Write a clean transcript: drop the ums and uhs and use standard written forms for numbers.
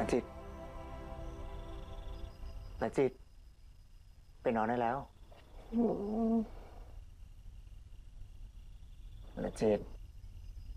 นะจิตนะจิตไปนอนได้แล้วนะจิต